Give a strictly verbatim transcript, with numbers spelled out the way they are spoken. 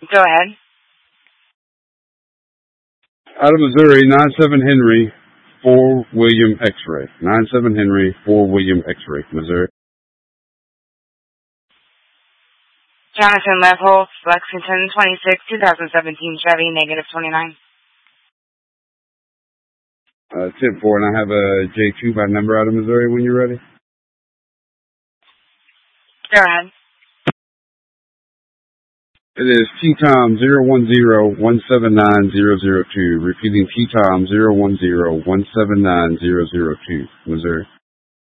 Go ahead. Out of Missouri, nine seven Henry, four William X-ray. nine seven Henry, four William X-ray, Missouri. Jonathan Leftholtz, Lexington, twenty-six, twenty seventeen Chevy, negative twenty-nine. Uh, ten four, and I have a J two by number out of Missouri when you're ready. Go ahead. It is T-Tom zero one zero one seven nine zero zero two. Repeating T-Tom zero one zero one seven nine zero zero two, Missouri.